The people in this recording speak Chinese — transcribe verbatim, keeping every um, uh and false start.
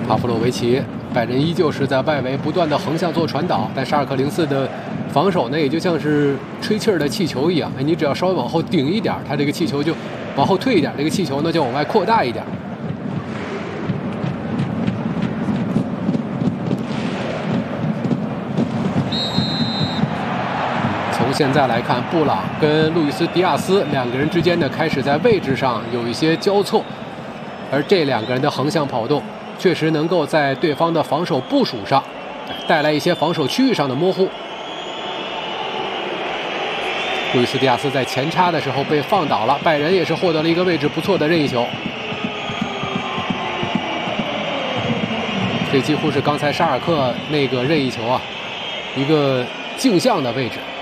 帕夫洛维奇，拜仁依旧是在外围不断的横向做传导，但沙尔克零四的防守呢，也就像是吹气儿的气球一样，哎，你只要稍微往后顶一点，它这个气球就往后退一点，这个气球呢就往外扩大一点。从现在来看，布朗跟路易斯·迪亚斯两个人之间呢，开始在位置上有一些交错，而这两个人的横向跑动。 确实能够在对方的防守部署上带来一些防守区域上的模糊。路易斯·迪亚斯在前插的时候被放倒了，拜仁也是获得了一个位置不错的任意球。这几乎是刚才沙尔克那个任意球啊，一个镜像的位置。